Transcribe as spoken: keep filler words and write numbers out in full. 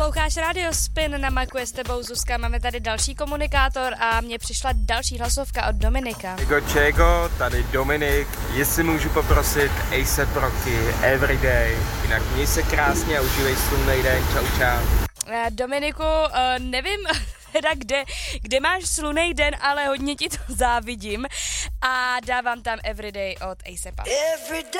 Posloucháš Radio Spin, na Maku je s tebou Zuzka, máme tady další komunikátor a mně přišla další hlasovka od Dominika. Čego, čego, tady Dominik, jestli můžu poprosit A$ej ép Rocky, Everyday, jinak měj se krásně a užívej slunný den, čau čau. Dominiku, nevím teda kde, kde máš slunný den, ale hodně ti to závidím a dávám tam Everyday od A$ej ép.